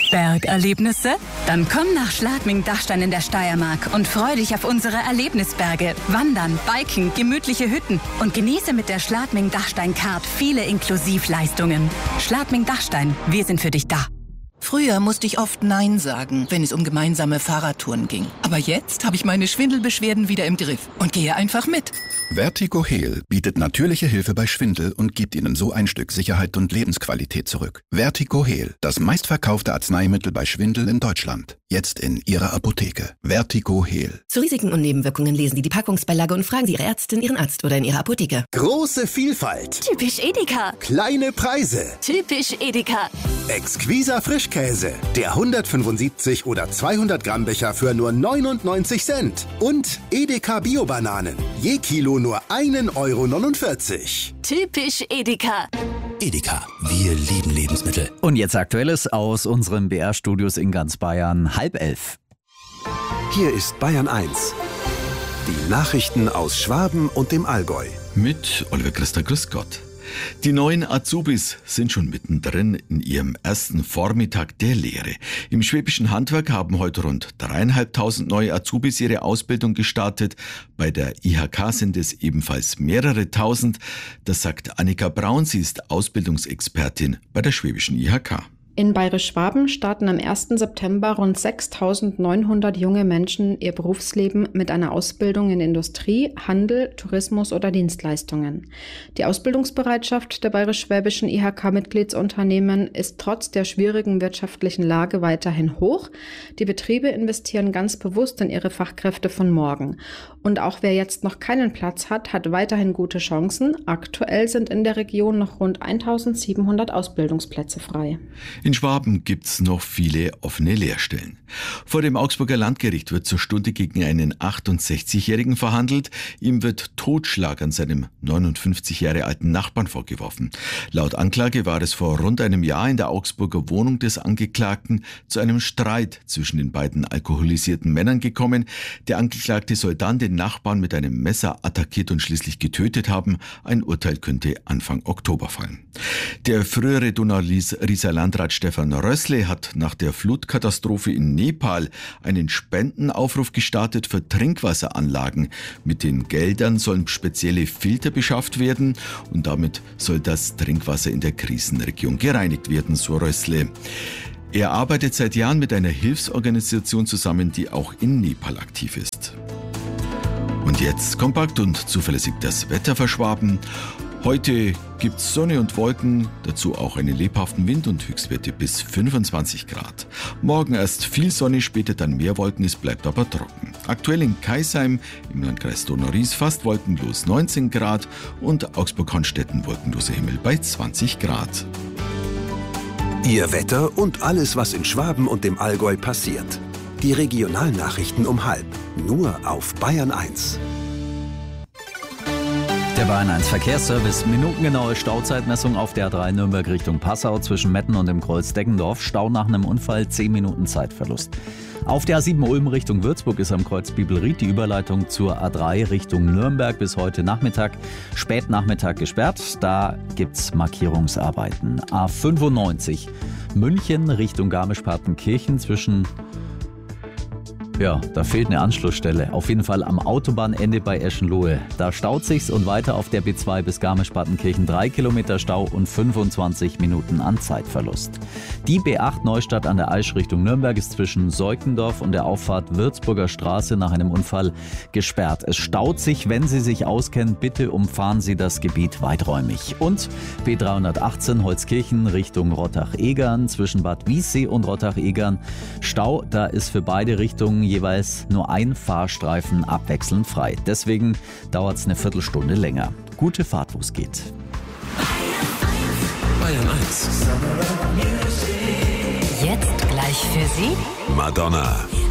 Bergerlebnisse? Dann komm nach Schladming-Dachstein in der Steiermark und freu dich auf unsere Erlebnisberge. Wandern, Biken, gemütliche Hütten und genieße mit der Schladming-Dachstein-Card viele Inklusivleistungen. Schladming-Dachstein, wir sind für dich da. Früher musste ich oft Nein sagen, wenn es um gemeinsame Fahrradtouren ging. Aber jetzt habe ich meine Schwindelbeschwerden wieder im Griff und gehe einfach mit. Vertigo Heal bietet natürliche Hilfe bei Schwindel und gibt Ihnen so ein Stück Sicherheit und Lebensqualität zurück. Vertigo Heal, das meistverkaufte Arzneimittel bei Schwindel in Deutschland. Jetzt in Ihrer Apotheke. Vertigo Heal. Zu Risiken und Nebenwirkungen lesen Sie die Packungsbeilage und fragen Sie Ihre Ärztin, Ihren Arzt oder in Ihrer Apotheke. Große Vielfalt. Typisch Edeka. Kleine Preise. Typisch Edeka. Exquiser Frischkäse. Der 175 oder 200 Gramm Becher für nur 99 Cent. Und Edeka Bio-Bananen. Je Kilo nur 1,49 Euro. Typisch Edeka. Edeka, wir lieben Lebensmittel. Und jetzt Aktuelles aus unseren BR-Studios in ganz Bayern, 10:30. Hier ist Bayern 1. Die Nachrichten aus Schwaben und dem Allgäu. Mit Oliver Christa, grüß Gott. Die neuen Azubis sind schon mittendrin in ihrem ersten Vormittag der Lehre. Im schwäbischen Handwerk haben heute rund 3.500 neue Azubis ihre Ausbildung gestartet. Bei der IHK sind es ebenfalls mehrere tausend. Das sagt Annika Braun, sie ist Ausbildungsexpertin bei der schwäbischen IHK. In Bayerisch-Schwaben starten am 1. September rund 6.900 junge Menschen ihr Berufsleben mit einer Ausbildung in Industrie, Handel, Tourismus oder Dienstleistungen. Die Ausbildungsbereitschaft der bayerisch-schwäbischen IHK-Mitgliedsunternehmen ist trotz der schwierigen wirtschaftlichen Lage weiterhin hoch. Die Betriebe investieren ganz bewusst in ihre Fachkräfte von morgen. Und auch wer jetzt noch keinen Platz hat, hat weiterhin gute Chancen. Aktuell sind in der Region noch rund 1.700 Ausbildungsplätze frei. In Schwaben gibt's noch viele offene Lehrstellen. Vor dem Augsburger Landgericht wird zur Stunde gegen einen 68-Jährigen verhandelt. Ihm wird Totschlag an seinem 59 Jahre alten Nachbarn vorgeworfen. Laut Anklage war es vor rund einem Jahr in der Augsburger Wohnung des Angeklagten zu einem Streit zwischen den beiden alkoholisierten Männern gekommen. Der Angeklagte soll dann den Nachbarn mit einem Messer attackiert und schließlich getötet haben. Ein Urteil könnte Anfang Oktober fallen. Der frühere Donau-Rieser Landrat Stefan Rössle hat nach der Flutkatastrophe in Nepal einen Spendenaufruf gestartet für Trinkwasseranlagen. Mit den Geldern sollen spezielle Filter beschafft werden und damit soll das Trinkwasser in der Krisenregion gereinigt werden, so Rössle. Er arbeitet seit Jahren mit einer Hilfsorganisation zusammen, die auch in Nepal aktiv ist. Und jetzt kompakt und zuverlässig das Wetter für Schwaben. Heute gibt's Sonne und Wolken, dazu auch einen lebhaften Wind und Höchstwerte bis 25 Grad. Morgen erst viel Sonne, später dann mehr Wolken, es bleibt aber trocken. Aktuell in Kaisheim im Landkreis Donau-Ries fast wolkenlos 19 Grad und Augsburg-Honstetten wolkenloser Himmel bei 20 Grad. Ihr Wetter und alles, was in Schwaben und dem Allgäu passiert. Die Regionalnachrichten um 12:30, nur auf Bayern 1. Der Bayern 1 Verkehrsservice. Minutengenaue Stauzeitmessung auf der A3 Nürnberg Richtung Passau zwischen Metten und dem Kreuz Deggendorf. Stau nach einem Unfall, 10 Minuten Zeitverlust. Auf der A7 Ulm Richtung Würzburg ist am Kreuz Bibelried die Überleitung zur A3 Richtung Nürnberg bis heute Nachmittag, Spätnachmittag gesperrt. Da gibt's Markierungsarbeiten. A95 München Richtung Garmisch-Partenkirchen zwischen... Ja, da fehlt eine Anschlussstelle. Auf jeden Fall am Autobahnende bei Eschenlohe. Da staut sich's und weiter auf der B2 bis Garmisch-Partenkirchen 3 Kilometer Stau und 25 Minuten an Zeitverlust. Die B8 Neustadt an der Aisch Richtung Nürnberg ist zwischen Seukendorf und der Auffahrt Würzburger Straße nach einem Unfall gesperrt. Es staut sich, wenn Sie sich auskennen, bitte umfahren Sie das Gebiet weiträumig. Und B318 Holzkirchen Richtung Rottach-Egern zwischen Bad Wiessee und Rottach-Egern. Stau, da ist für beide Richtungen jeweils nur ein Fahrstreifen abwechselnd frei. Deswegen dauert es eine Viertelstunde länger. Gute Fahrt, wo es geht. Bayern 1. Jetzt gleich für Sie Madonna.